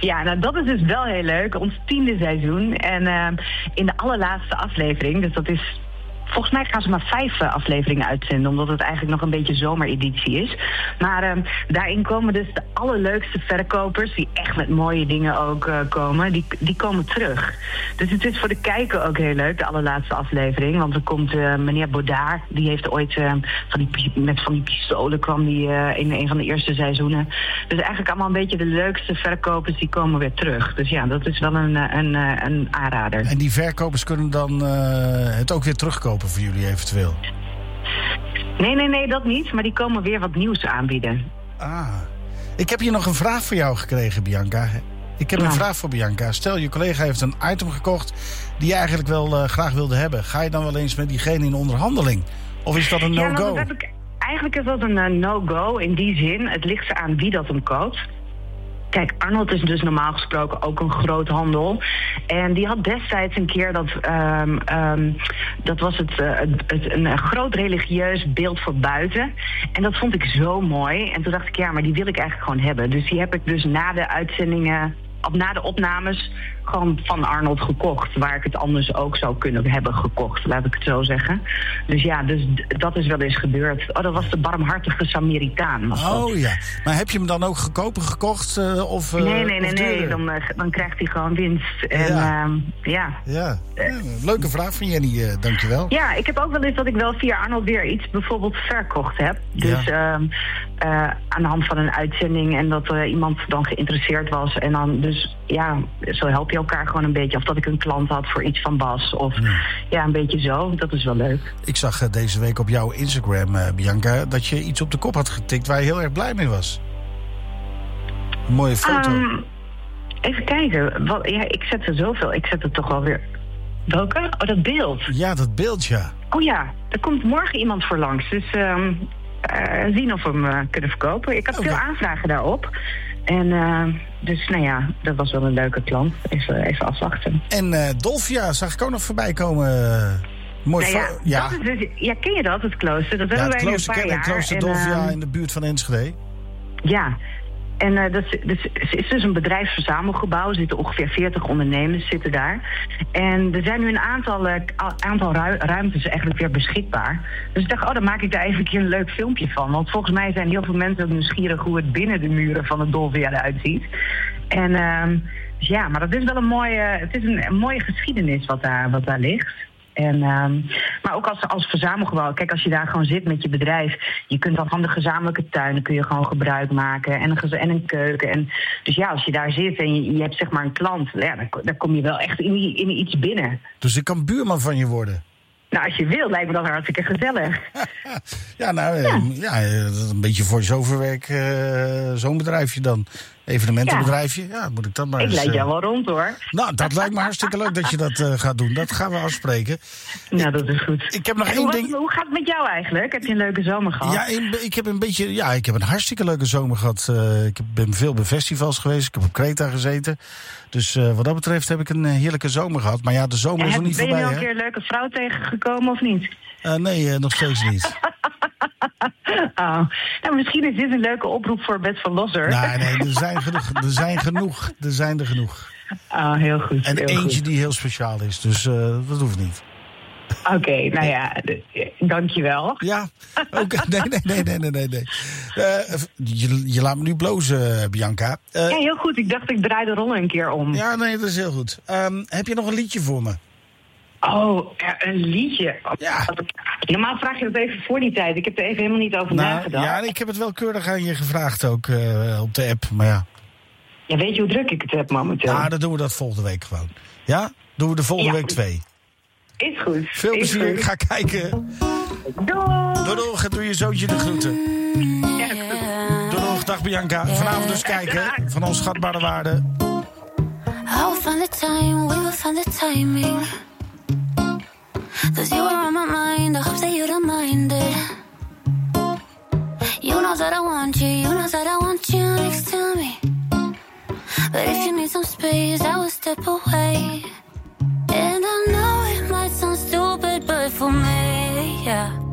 Ja, nou dat is dus wel heel leuk. Ons 10e seizoen. En in de allerlaatste aflevering, dus dat is... Volgens mij gaan ze maar 5 afleveringen uitzenden, omdat het eigenlijk nog een beetje zomereditie is. Maar daarin komen dus de allerleukste verkopers, die echt met mooie dingen ook komen, die komen terug. Dus het is voor de kijker ook heel leuk, de allerlaatste aflevering. Want er komt meneer Baudard, die heeft ooit met van die pistolen kwam die in een van de eerste seizoenen. Dus eigenlijk allemaal een beetje de leukste verkopers, die komen weer terug. Dus ja, dat is wel een aanrader. En die verkopers kunnen dan het ook weer terugkopen voor jullie eventueel? Nee, dat niet. Maar die komen weer wat nieuws aanbieden. Ah. Ik heb hier nog een vraag voor jou gekregen, Bianca. Ik heb een vraag voor Bianca. Stel, je collega heeft een item gekocht die je eigenlijk wel graag wilde hebben. Ga je dan wel eens met diegene in onderhandeling? Of is dat een no-go? Eigenlijk is dat een no-go in die zin. Het ligt aan wie dat hem koopt. Kijk, Arnold is dus normaal gesproken ook een groothandel. En die had destijds een keer dat was een groot religieus beeld voor buiten. En dat vond ik zo mooi. En toen dacht ik, ja, maar die wil ik eigenlijk gewoon hebben. Dus die heb ik dus na de uitzendingen, na de opnames, gewoon van Arnold gekocht. Waar ik het anders ook zou kunnen hebben gekocht, laat ik het zo zeggen. Dus ja, dat is wel eens gebeurd. Oh, dat was de barmhartige Samaritaan. Oh ja, maar heb je hem dan ook goedkoper gekocht? Nee. Dan krijgt hij gewoon winst. En, ja. Leuke vraag van Jenny, dankjewel. Ja, ik heb ook wel eens dat ik wel via Arnold weer iets bijvoorbeeld verkocht heb. Dus aan de hand van een uitzending en dat iemand dan geïnteresseerd was. En dan dus, ja, zo help je elkaar gewoon een beetje. Of dat ik een klant had voor iets van Bas. Of een beetje zo. Dat is wel leuk. Ik zag deze week op jouw Instagram, Bianca, dat je iets op de kop had getikt waar je heel erg blij mee was. Een mooie foto. Even kijken. Ik zet er zoveel. Ik zet er toch wel weer... Welke? Oh, dat beeld. Ja, dat beeld, ja. Oh ja, er komt morgen iemand voor langs. Dus zien of we hem kunnen verkopen. Ik had veel aanvragen daarop. En dus, nou ja, dat was wel een leuke klant. Even afwachten. En Dolfia zag ik ook nog voorbij komen. Mooi dat is dus, ken je dat, het klooster? Dat hebben wij nu een paar jaar. Het klooster Dolfia in de buurt van Enschede. Ja. En het is dus een bedrijfsverzamelgebouw. Er zitten ongeveer 40 ondernemers zitten daar. En er zijn nu een aantal ruimtes eigenlijk weer beschikbaar. Dus ik dacht, dan maak ik daar even een keer een leuk filmpje van. Want volgens mij zijn heel veel mensen ook nieuwsgierig hoe het binnen de muren van het Dolfia eruit ziet. En maar dat is wel een mooie geschiedenis wat daar ligt. En, maar ook als verzamelgebouw. Kijk, als je daar gewoon zit met je bedrijf, je kunt dan van de gezamenlijke tuinen kun je gewoon gebruik maken. En een keuken. En, dus ja, als je daar zit en je hebt zeg maar een klant, dan kom je wel echt in iets binnen. Dus ik kan buurman van je worden? Nou, als je wil, lijkt me dat hartstikke gezellig. Een beetje voice-overwerk, zo'n bedrijfje dan. Evenementenbedrijfje, moet ik dat maar eens... Ik leid jou wel rond, hoor. Nou, dat lijkt me hartstikke leuk dat je dat gaat doen. Dat gaan we afspreken. Nou, dat is goed. Ik heb nog één ding... Hoe gaat het met jou eigenlijk? Heb je een leuke zomer gehad? Ja, ik heb een hartstikke leuke zomer gehad. Ik ben veel bij festivals geweest. Ik heb op Kreta gezeten. Dus wat dat betreft heb ik een heerlijke zomer gehad. Maar ja, de zomer is nog niet voorbij. Ben je nog een keer een leuke vrouw tegengekomen of niet? Nee, nog steeds niet. Nou, misschien is dit een leuke oproep voor Bert van Losser. Nee, er zijn genoeg. Heel goed. En eentje die heel speciaal is, dus dat hoeft niet. Oké, nou ja, dankjewel. Ja, oké. Nee. Je laat me nu blozen, Bianca. Ja, heel goed. Ik dacht, ik draai de rollen een keer om. Ja, nee, dat is heel goed. Heb je nog een liedje voor me? Oh, een liedje. Ja. Normaal vraag je dat even voor die tijd. Ik heb er even helemaal niet over nagedacht. Ja, ik heb het wel keurig aan je gevraagd ook op de app, maar ja. Ja, weet je hoe druk ik het heb momenteel? Nou, dan doen we dat volgende week gewoon. Ja? Doen we de volgende week 2. Is goed. Veel plezier, ik ga kijken. Doei. Doe je zoontje de groeten. Doei, dag Bianca. Vanavond dus kijken van ons schatbare waarde. I'll find the time, we will find the timing. 'Cause you are on my mind, I hope that you don't mind it. You know that I want you, you know that I want you next to me. But if you need some space, I will step away. And I know it might sound stupid, but for me, yeah.